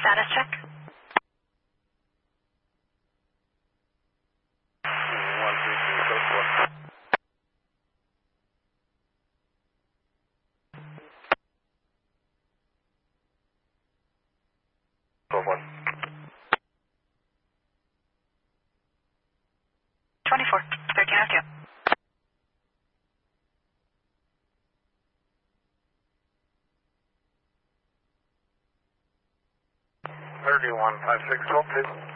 Status check. 133, code 4. Code 1. 24, 1302. 3156, 12, please.